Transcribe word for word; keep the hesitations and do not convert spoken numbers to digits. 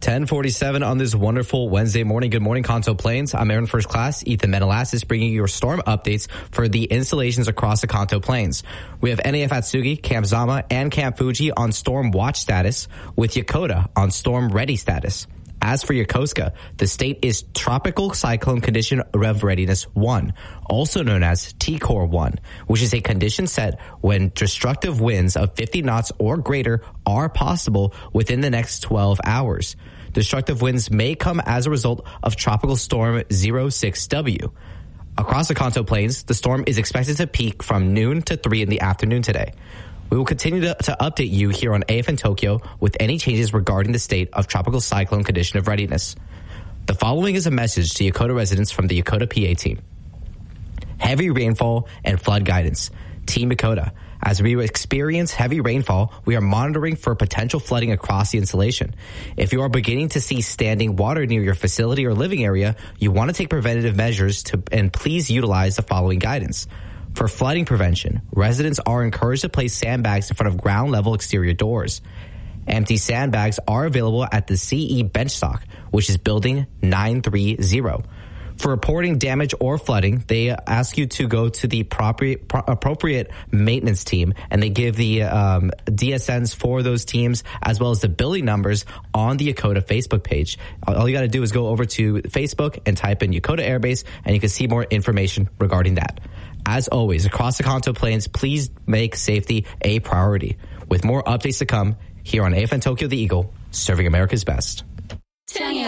ten forty-seven on this wonderful Wednesday morning. Good morning, Kanto Plains. I'm Aaron First Class, Ethan Menelasis, bringing you your storm updates for the installations across the Kanto Plains. We have N A F Atsugi, Camp Zama, and Camp Fuji on storm watch status, with Yokota on storm ready status. As for Yokosuka, the state is Tropical Cyclone Condition Rev Readiness one, also known as T C O R one, which is a condition set when destructive winds of fifty knots or greater are possible within the next twelve hours. Destructive winds may come as a result of Tropical Storm zero six W. Across the Kanto Plains, the storm is expected to peak from noon to three in the afternoon today. We will continue to, to update you here on A F N Tokyo with any changes regarding the state of Tropical Cyclone Condition of Readiness. The following is a message to Yokota residents from the Yokota P A team. Heavy rainfall and flood guidance. Team Yokota. As we experience heavy rainfall, we are monitoring for potential flooding across the installation. If you are beginning to see standing water near your facility or living area, you want to take preventative measures to, and please utilize the following guidance. For flooding prevention, residents are encouraged to place sandbags in front of ground-level exterior doors. Empty sandbags are available at the C E bench stock, which is building nine three zero. For reporting damage or flooding, they ask you to go to the appropriate, appropriate maintenance team, and they give the um, D S Ns for those teams as well as the billing numbers on the Yokota Facebook page. All you got to do is go over to Facebook and type in Yokota Air Base, and you can see more information regarding that. As always, across the Kanto Plains, please make safety a priority. With more updates to come here on A F N Tokyo The Eagle, serving America's best. Turn